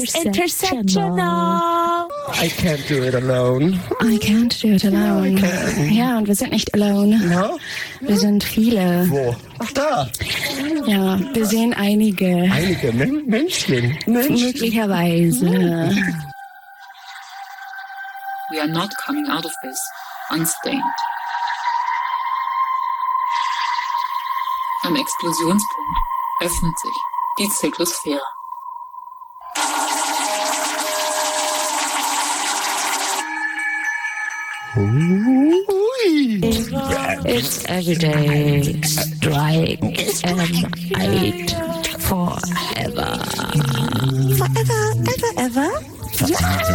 Intersectional. I can't do it alone. I can't do it alone. Ja, und wir sind nicht alone. No? Wir sind viele. Wo? Ach, da. Ja, wir sehen einige. Einige Menschen. Möglicherweise. We are not coming out of this unstained. Am Explosionspunkt öffnet sich die Zyklusphäre. It's everyday strike M8 forever. Forever, ever, ever.